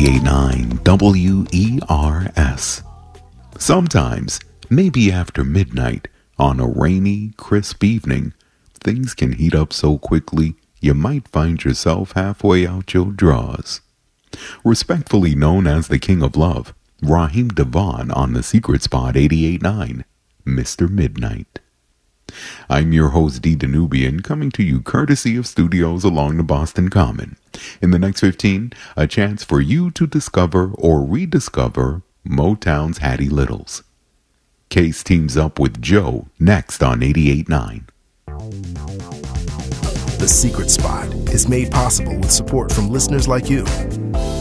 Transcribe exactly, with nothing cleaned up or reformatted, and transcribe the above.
eighty-eight point nine W E R S. Sometimes, maybe after midnight, on a rainy, crisp evening, things can heat up so quickly you might find yourself halfway out your drawers. Respectfully known as the King of Love, Raheem DeVaughn on the Secret Spot eighty-eight point nine, Mister Midnight. I'm your host, D. Danubian, coming to you courtesy of studios along the Boston Common. In the next fifteen, a chance for you to discover or rediscover Motown's Hattie Littles. Case teams up with Joe next on eighty-eight point nine. The Secret Spot is made possible with support from listeners like you.